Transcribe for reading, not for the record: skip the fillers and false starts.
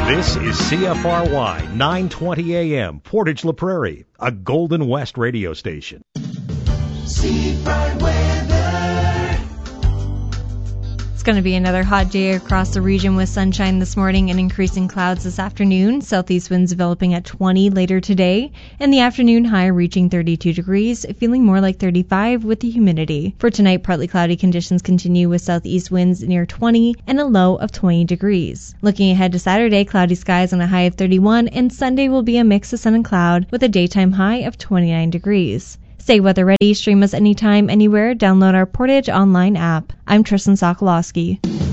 This is CFRY 920 AM, Portage La Prairie, a Golden West radio station. Seafront weather. It's going to be another hot day across the region with sunshine this morning and increasing clouds this afternoon. Southeast winds developing at 20 later today, and the afternoon high reaching 32 degrees, feeling more like 35 with the humidity. For tonight, partly cloudy conditions continue with southeast winds near 20 and a low of 20 degrees. Looking ahead to Saturday, cloudy skies on a high of 31, and Sunday will be a mix of sun and cloud with a daytime high of 29 degrees. Stay weather ready, stream us anytime, anywhere, download our Portage online app. I'm Tristan Sokolowski.